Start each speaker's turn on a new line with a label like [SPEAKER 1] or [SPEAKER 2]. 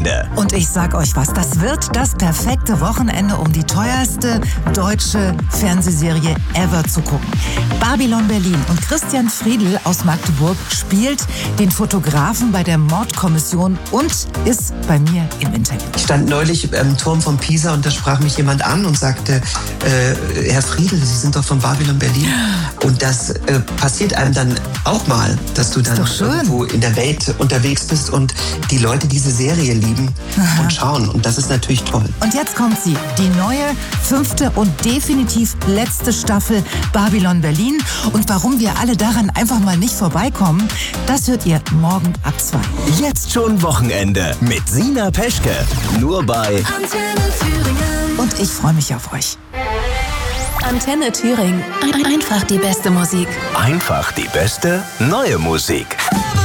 [SPEAKER 1] Wochenende.
[SPEAKER 2] Und ich sag euch was, das wird das perfekte Wochenende, um die teuerste deutsche Fernsehserie ever zu gucken. Babylon Berlin und Christian Friedl aus Magdeburg spielt den Fotografen bei der Mordkommission und ist bei mir im Interview.
[SPEAKER 3] Ich stand neulich am Turm von Pisa und da sprach mich jemand an und sagte, Herr Friedl, Sie sind doch von Babylon Berlin. Und das passiert einem dann auch mal, dass du dann irgendwo in der Welt unterwegs bist und die Leute diese Serie lieben und schauen. Und das ist natürlich toll.
[SPEAKER 2] Und jetzt kommt sie, die neue, 5. und definitiv letzte Staffel Babylon Berlin. Und warum wir alle daran einfach mal nicht vorbeikommen, das hört ihr morgen ab 2.
[SPEAKER 1] Jetzt schon Wochenende mit Sina Peschke. Nur bei
[SPEAKER 4] Antenne Thüringen.
[SPEAKER 2] Und ich freue mich auf euch.
[SPEAKER 4] Antenne Thüringen. Einfach die beste Musik.
[SPEAKER 1] einfach die beste neue Musik.